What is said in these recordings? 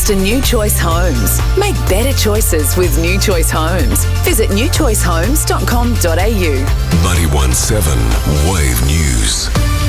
thanks to New Choice Homes. Make better choices with New Choice Homes. Visit newchoicehomes.com.au. 91.7 Wave News.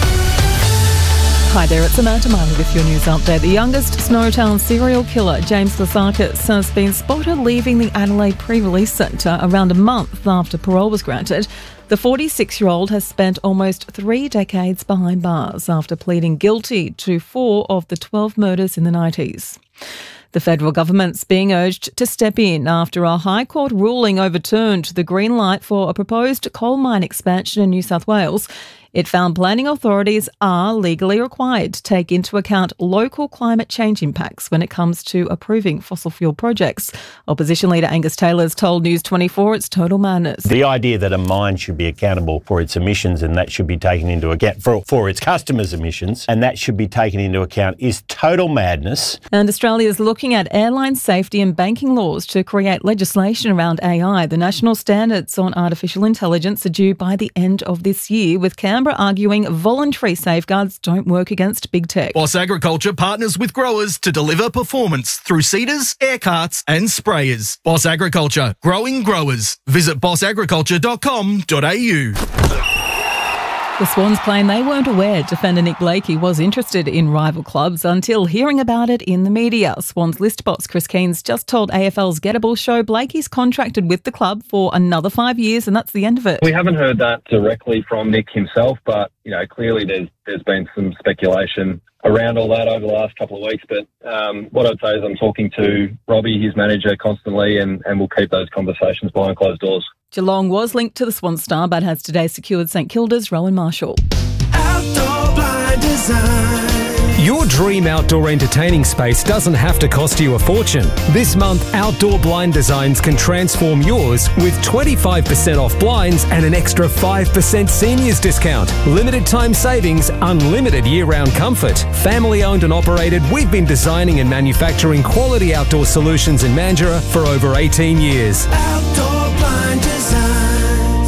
Hi there, it's Amanda Miley with your news update. The youngest Snowtown serial killer, James Lasakis, has been spotted leaving the Adelaide Pre-Release Centre around a month after parole was granted. The 46-year-old has spent almost 3 decades behind bars after pleading guilty to 4 of the 12 murders in the 90s. The federal government's being urged to step in after a High Court ruling overturned the green light for a proposed coal mine expansion in New South Wales. It found planning authorities are legally required to take into account local climate change impacts when it comes to approving fossil fuel projects. Opposition leader Angus Taylor has told News 24 it's total madness. The idea that a mine should be accountable for its emissions and that should be taken into account for its customers' emissions and that should be taken into account is total madness. And Australia is looking at airline safety and banking laws to create legislation around AI. The national standards on artificial intelligence are due by the end of this year, with Canberra arguing voluntary safeguards don't work against big tech. Boss Agriculture partners with growers to deliver performance through seeders, air carts and sprayers. Boss Agriculture, growing growers. Visit bossagriculture.com.au. The Swans claim they weren't aware defender Nick Blakey was interested in rival clubs until hearing about it in the media. Swans list boss Chris Keynes just told AFL's Gettable show Blakey's contracted with the club for another 5 years and that's the end of it. We haven't heard that directly from Nick himself, but clearly there's been some speculation around all that over the last couple of weeks. But what I'd say is I'm talking to Robbie, his manager, constantly, and we'll keep those conversations behind closed doors. Geelong was linked to the Swan Star but has today secured St Kilda's Rowan Marshall. Outdoor Blind Design. Your dream outdoor entertaining space doesn't have to cost you a fortune. This month, Outdoor Blind Designs can transform yours with 25% off blinds and an extra 5% seniors discount. Limited time savings, unlimited year-round comfort. Family owned and operated, we've been designing and manufacturing quality outdoor solutions in Mandurah for over 18 years. Outdoor Blind Designs.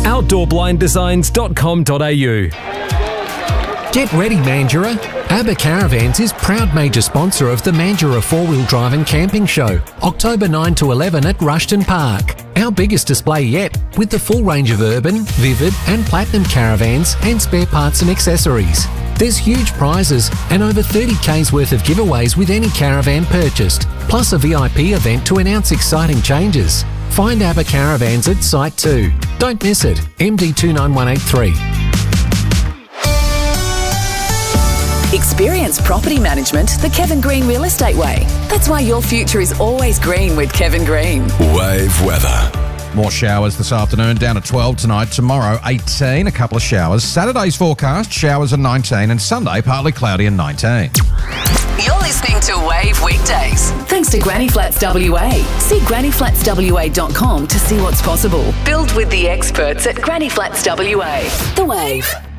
OutdoorBlindDesigns.com.au. Get ready, Mandurah. ABBA Caravans is proud major sponsor of the Mandurah 4-Wheel Drive and Camping Show, October 9 to 11 at Rushton Park. Our biggest display yet, with the full range of urban, vivid and platinum caravans and spare parts and accessories. There's huge prizes and over 30K's worth of giveaways with any caravan purchased, plus a VIP event to announce exciting changes. Find ABBA Caravans at Site 2. Don't miss it, MD 29183. Experience property management the Kevin Green Real Estate way. That's why your future is always green with Kevin Green. Wave weather. More showers this afternoon, down to 12 tonight. Tomorrow, 18, a couple of showers. Saturday's forecast, showers at 19, and Sunday, partly cloudy and 19. You're listening to Wave Weekdays. Thanks to Granny Flats WA. See grannyflatswa.com to see what's possible. Build with the experts at Granny Flats WA. The Wave.